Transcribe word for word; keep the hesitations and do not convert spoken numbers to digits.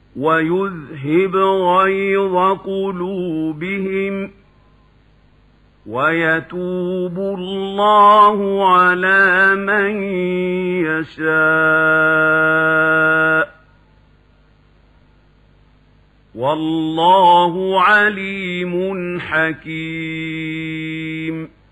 ويذهب غيظ قلوبهم ويتوب الله على من يشاء والله عليم حكيم.